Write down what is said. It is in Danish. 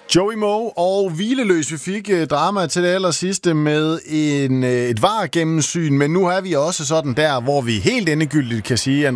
Joey Moe og Hvileløs. Vi fik drama til det allersidste med et VAR-gennemsyn, men nu er vi også sådan der, hvor vi helt endegyldigt kan sige,